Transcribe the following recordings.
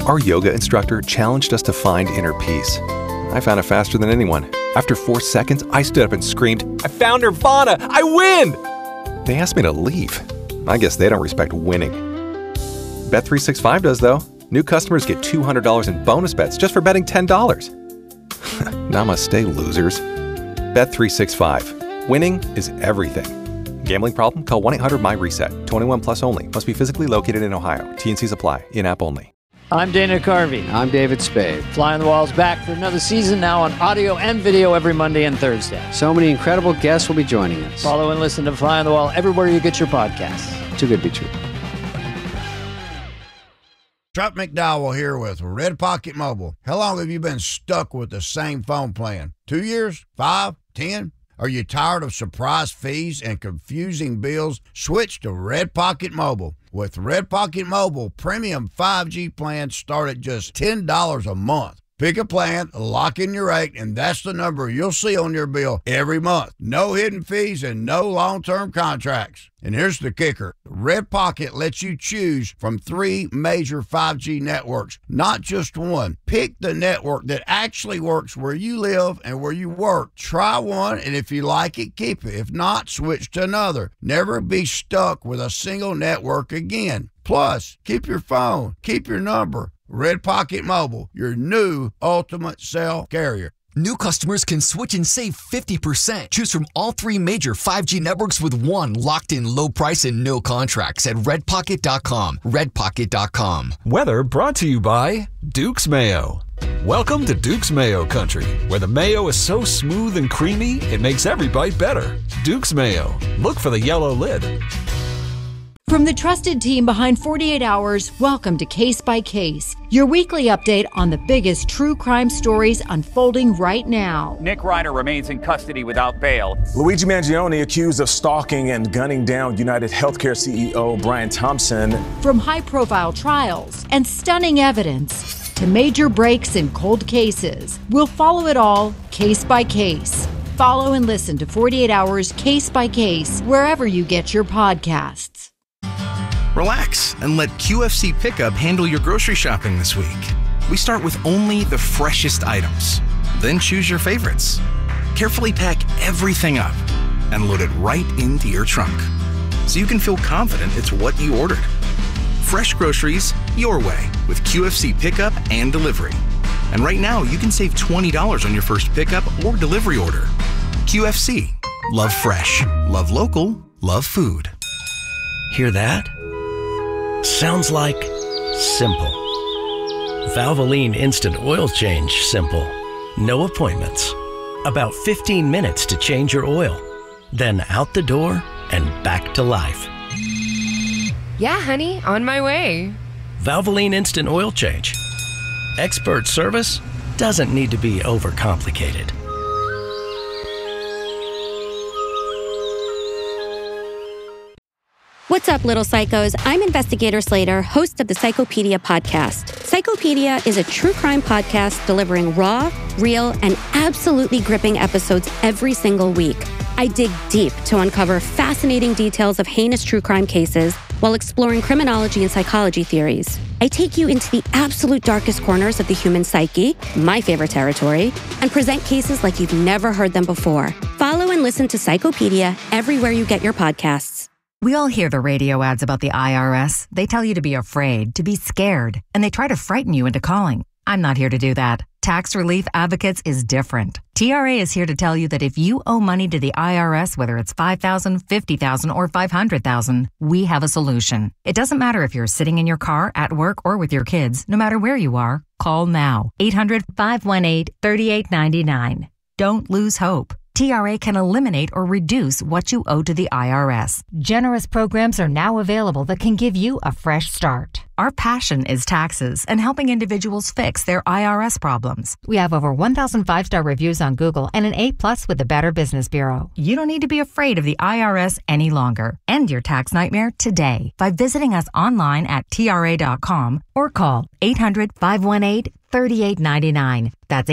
Our yoga instructor challenged us to find inner peace. I found it faster than anyone. After 4 seconds, I stood up and screamed, "I found Nirvana! I win!" They asked me to leave. I guess they don't respect winning. Bet365 does, though. New customers get $200 in bonus bets just for betting $10. Namaste, losers. Bet365. Winning is everything. Gambling problem? Call 1-800-MY-RESET. 21 plus only. Must be physically located in Ohio. T&Cs apply. In-app only. I'm Dana Carvey. I'm David Spade. Fly on the Wall's back for another season, now on audio and video every Monday and Thursday. So many incredible guests will be joining us. Follow and listen to Fly on the Wall everywhere you get your podcasts. Too good to be true. Chuck McDowell here with Red Pocket Mobile. How long have you been stuck with the same phone plan? 2 years? 5? 10? Are you tired of surprise fees and confusing bills? Switch to Red Pocket Mobile. With Red Pocket Mobile, premium 5G plans start at just $10 a month. Pick a plan, lock in your rate, and that's the number you'll see on your bill every month. No hidden fees and no long-term contracts. And here's the kicker. Red Pocket lets you choose from 3 major 5G networks, not just one. Pick the network that actually works where you live and where you work. Try one, and if you like it, keep it. If not, switch to another. Never be stuck with a single network again. Plus, keep your phone, keep your number. Red Pocket Mobile, your new ultimate cell carrier. New customers can switch and save 50%. Choose from all 3 major 5G networks with one locked-in low price and no contracts at redpocket.com. Redpocket.com. Weather brought to you by Duke's Mayo. Welcome to Duke's Mayo Country, where the mayo is so smooth and creamy, it makes every bite better. Duke's Mayo. Look for the yellow lid. From the trusted team behind 48 Hours, welcome to Case by Case, your weekly update on the biggest true crime stories unfolding right now. Nick Ryder remains in custody without bail. Luigi Mangione accused of stalking and gunning down United Healthcare CEO Brian Thompson. From high-profile trials and stunning evidence to major breaks in cold cases, we'll follow it all case by case. Follow and listen to 48 Hours Case by Case wherever you get your podcasts. Relax and let QFC Pickup handle your grocery shopping this week. We start with only the freshest items. Then choose your favorites. Carefully pack everything up and load it right into your trunk, so you can feel confident it's what you ordered. Fresh groceries your way with QFC Pickup and Delivery. And right now, you can save $20 on your first pickup or delivery order. QFC. Love fresh. Love local. Love food. Hear that? Sounds like simple. Valvoline Instant Oil Change simple. No appointments. About 15 minutes to change your oil. Then out the door and back to life. Yeah, honey, on my way. Valvoline Instant Oil Change. Expert service doesn't need to be overcomplicated. What's up, little psychos? I'm Investigator Slater, host of the Psychopedia podcast. Psychopedia is a true crime podcast delivering raw, real, and absolutely gripping episodes every single week. I dig deep to uncover fascinating details of heinous true crime cases while exploring criminology and psychology theories. I take you into the absolute darkest corners of the human psyche, my favorite territory, and present cases like you've never heard them before. Follow and listen to Psychopedia everywhere you get your podcasts. We all hear the radio ads about the IRS. They tell you to be afraid, to be scared, and they try to frighten you into calling. I'm not here to do that. Tax Relief Advocates is different. TRA is here to tell you that if you owe money to the IRS, whether it's $5,000, $50,000, or $500,000, we have a solution. It doesn't matter if you're sitting in your car, at work, or with your kids. No matter where you are, call now. 800-518-3899. Don't lose hope. TRA can eliminate or reduce what you owe to the IRS. Generous programs are now available that can give you a fresh start. Our passion is taxes and helping individuals fix their IRS problems. We have over 1,000 5-star reviews on Google and an A+ with the Better Business Bureau. You don't need to be afraid of the IRS any longer. End your tax nightmare today by visiting us online at TRA.com or call 800-518-3899. That's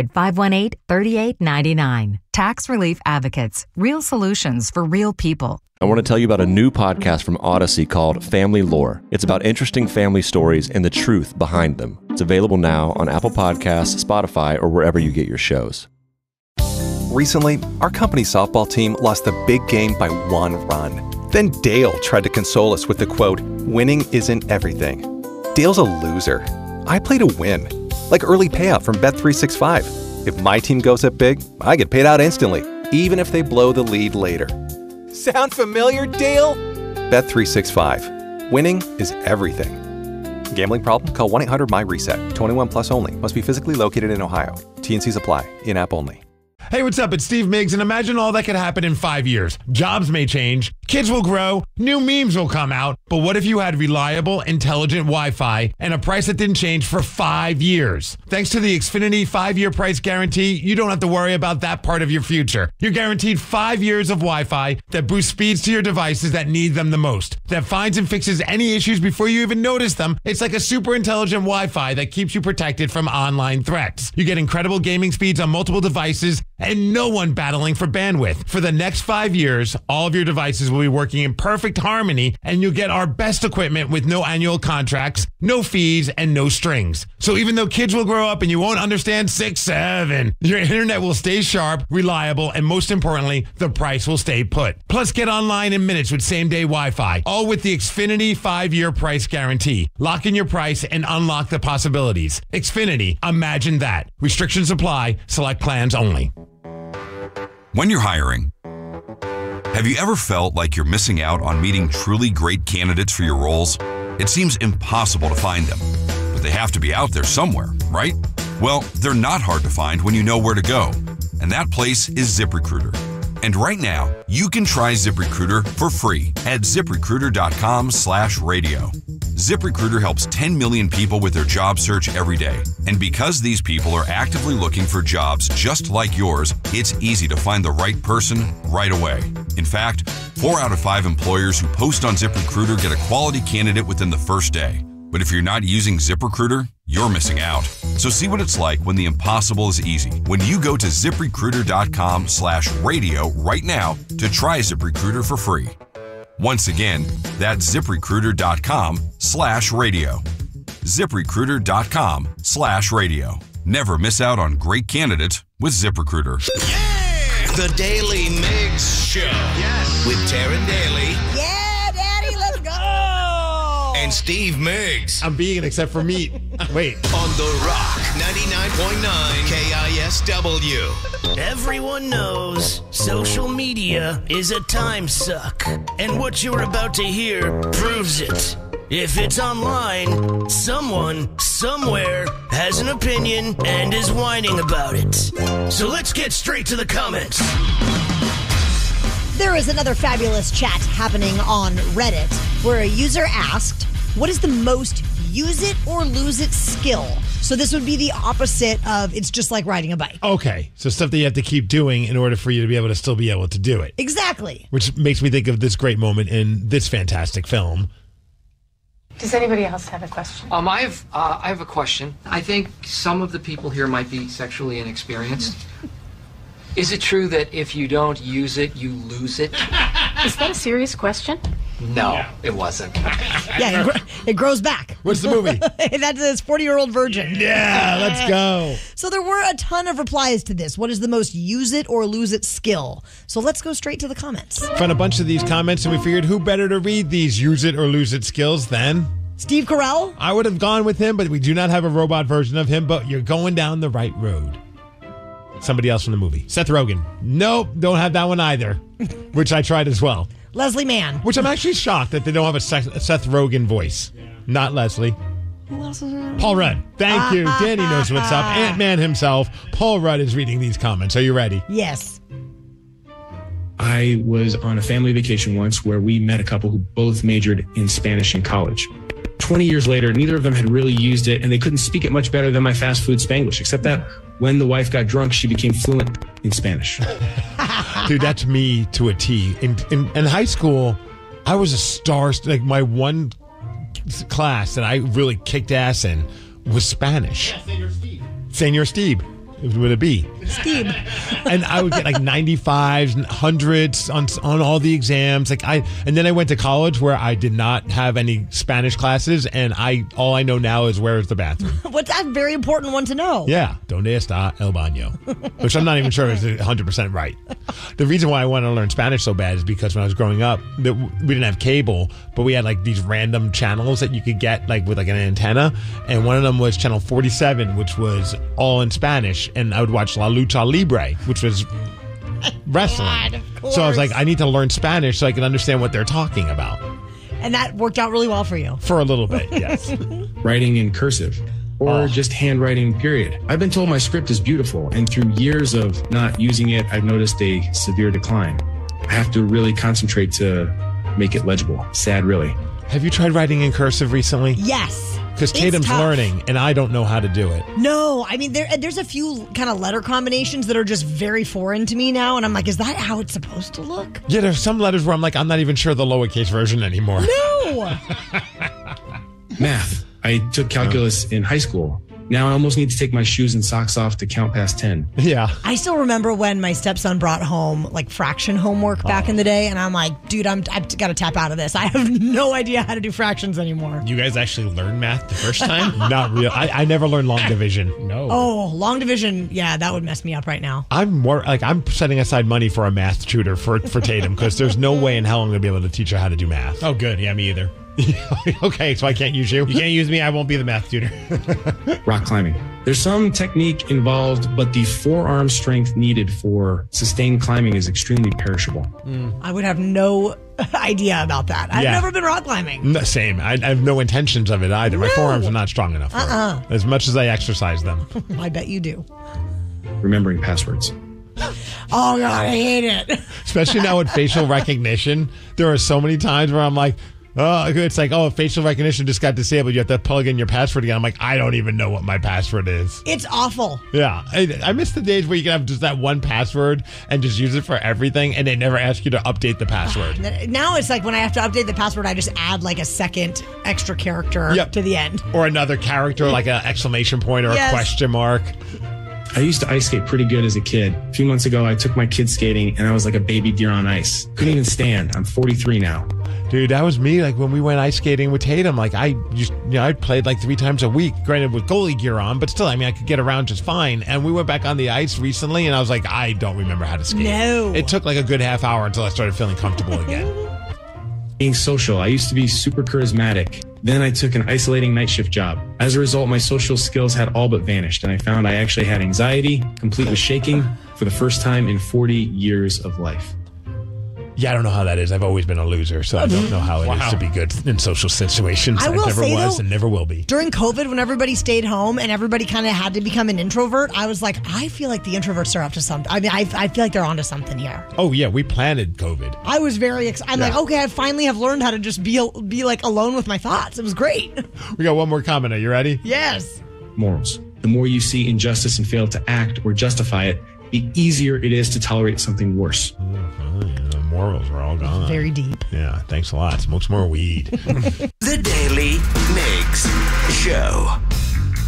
800-518-3899. Tax Relief Advocates. Real solutions for real people. I want to tell you about a new podcast from Odyssey called Family Lore. It's about interesting family stories and the truth behind them. It's available now on Apple Podcasts, Spotify, or wherever you get your shows. Recently, our company softball team lost the big game by 1 run. Then Dale tried to console us with the quote, "Winning isn't everything." Dale's a loser. I play to win, like early payout from Bet365. If my team goes up big, I get paid out instantly, even if they blow the lead later. Sound familiar, Dale? Bet365. Winning is everything. Gambling problem? Call 1-800-MY-RESET. 21 plus only. Must be physically located in Ohio. T&Cs apply. In-app only. Hey, what's up? It's Steve Miggs, and imagine all that could happen in 5 years. Jobs may change, kids will grow, new memes will come out, but what if you had reliable, intelligent Wi-Fi and a price that didn't change for 5 years? Thanks to the Xfinity 5-year price guarantee, you don't have to worry about that part of your future. You're guaranteed 5 years of Wi-Fi that boosts speeds to your devices that need them the most, that finds and fixes any issues before you even notice them. It's like a super intelligent Wi-Fi that keeps you protected from online threats. You get incredible gaming speeds on multiple devices and no one battling for bandwidth. For the next 5 years, all of your devices will be working in perfect harmony, and you'll get our best equipment with no annual contracts, no fees, and no strings. So even though kids will grow up and you won't understand 6-7, your internet will stay sharp, reliable, and most importantly, the price will stay put. Plus, get online in minutes with same-day Wi-Fi, all with the Xfinity 5-year price guarantee. Lock in your price and unlock the possibilities. Xfinity, imagine that. Restrictions apply. Select plans only. When you're hiring, have you ever felt like you're missing out on meeting truly great candidates for your roles? It seems impossible to find them, but they have to be out there somewhere, right? Well, they're not hard to find when you know where to go, and that place is ZipRecruiter. And right now, you can try ZipRecruiter for free at ZipRecruiter.com/radio. ZipRecruiter helps 10 million people with their job search every day. And because these people are actively looking for jobs just like yours, it's easy to find the right person right away. In fact, 4 out of 5 employers who post on ZipRecruiter get a quality candidate within the first day. But if you're not using ZipRecruiter, you're missing out. So see what it's like when the impossible is easy. When you go to ZipRecruiter.com/radio right now to try ZipRecruiter for free. Once again, that's ZipRecruiter.com/radio. ZipRecruiter.com/radio. Never miss out on great candidates with ZipRecruiter. Yeah! The Daily Mix Show. Yes. With Taryn Daly. Yeah, Daddy, let's go! And Steve Miggs. I'm vegan except for meat. Wait. On The Rock, 99.9 KISW. Everyone knows social media is a time suck. And what you're about to hear proves it. If it's online, someone, somewhere, has an opinion and is whining about it. So let's get straight to the comments. There is another fabulous chat happening on Reddit where a user asked, what is the most use it or lose it skill? So this would be the opposite of it's just like riding a bike. Okay, so stuff that you have to keep doing in order for you to be able to still be able to do it. Exactly. Which makes me think of this great moment in this fantastic film. Does anybody else have a question? I have a question. I think some of the people here might be sexually inexperienced. Is it true that if you don't use it, you lose it? Is that a serious question? No, it wasn't. Yeah, it grows back. What's the movie? That's this 40-year-old virgin. Yeah, let's go. So there were a ton of replies to this. What is the most use it or lose it skill? So let's go straight to the comments. Found a bunch of these comments and we figured who better to read these use it or lose it skills than Steve Carell? I would have gone with him, but we do not have a robot version of him, but you're going down the right road. Somebody else from the movie. Seth Rogen. Nope, don't have that one either, which I tried as well. Leslie Mann. Which I'm actually shocked that they don't have a Seth Rogen voice. Yeah. Not Leslie. Who else is there? Paul Rudd. Thank you. Danny knows what's up. Ant-Man himself. Paul Rudd is reading these comments. Are you ready? Yes. I was on a family vacation once where we met a couple who both majored in Spanish in college. 20 years later, neither of them had really used it, and they couldn't speak it much better than my fast food Spanglish, except that when the wife got drunk, she became fluent in Spanish. Dude, that's me to a T. In high school, I was a star. Like my one class that I really kicked ass in was Spanish. Senor Steve. Senor Steve. With a B. Steve. And I would get like 95s and 100s on all the exams. And then I went to college where I did not have any Spanish classes, and all I know now is where is the bathroom. What's that very important one to know? Yeah, donde está el baño, which I'm not even sure is 100% right. The reason why I wanted to learn Spanish so bad is because when I was growing up, we didn't have cable, but we had like these random channels that you could get like with like an antenna, and one of them was channel 47, which was all in Spanish, and I would watch La Lucha Libre, which was wrestling. God, of course. So I was like, I need to learn Spanish so I can understand what they're talking about. And that worked out really well for you. For a little bit, yes. Writing in cursive or just handwriting, period. I've been told my script is beautiful, and through years of not using it, I've noticed a severe decline. I have to really concentrate to make it legible. Sad, really. Have you tried writing in cursive recently? Yes. Because Tatum's learning, and I don't know how to do it. No, I mean, there's a few kind of letter combinations that are just very foreign to me now, and I'm like, is that how it's supposed to look? Yeah, there's some letters where I'm like, I'm not even sure the lowercase version anymore. No! Math. I took calculus in high school. Now I almost need to take my shoes and socks off to count past 10. Yeah. I still remember when my stepson brought home like fraction homework back in the day, and I'm like, dude, I've got to tap out of this. I have no idea how to do fractions anymore. You guys actually learned math the first time? Not real. I never learned long division. No. Oh, long division. Yeah, that would mess me up right now. I'm setting aside money for a math tutor for Tatum because there's no way in hell I'm going to be able to teach her how to do math. Oh, good. Yeah, me either. Okay, so I can't use you? You can't use me. I won't be the math tutor. Rock climbing. There's some technique involved, but the forearm strength needed for sustained climbing is extremely perishable. I would have no idea about that. I've never been rock climbing. No, same. I have no intentions of it either. My forearms are not strong enough for it, as much as I exercise them. I bet you do. Remembering passwords. Oh, God, I hate it. Especially now with facial recognition. There are so many times where I'm like, oh, it's like, facial recognition just got disabled. You have to plug in your password again. I'm like, I don't even know what my password is. It's awful. Yeah. I miss the days where you can have just that one password and just use it for everything, and they never ask you to update the password. Now it's like when I have to update the password, I just add like a second extra character to the end. Or another character, like an exclamation point or a question mark. I used to ice skate pretty good as a kid. A few months ago, I took my kids skating, and I was like a baby deer on ice. Couldn't even stand. I'm 43 now. Dude, that was me. Like when we went ice skating with Tatum, like I played like 3 times a week, granted with goalie gear on, but still, I mean, I could get around just fine. And we went back on the ice recently, and I was like, I don't remember how to skate. No. It took like a good half hour until I started feeling comfortable again. Being social, I used to be super charismatic. Then I took an isolating night shift job. As a result, my social skills had all but vanished, and I found I actually had anxiety, complete with shaking, for the first time in 40 years of life. Yeah, I don't know how that is. I've always been a loser, so I don't know how it is to be good in social situations. I never was and never will be. During COVID, when everybody stayed home and everybody kind of had to become an introvert, I was like, I feel like the introverts are up to something. I mean, I feel like they're onto something here. Oh, yeah, we planted COVID. I was very excited. I'm like, okay, I finally have learned how to just be like alone with my thoughts. It was great. We got one more comment. Are you ready? Yes. Morals. The more you see injustice and fail to act or justify it, the easier it is to tolerate something worse. The morals are all gone. Very deep. Yeah, thanks a lot. Smoke some more weed. The Daily Migs Show.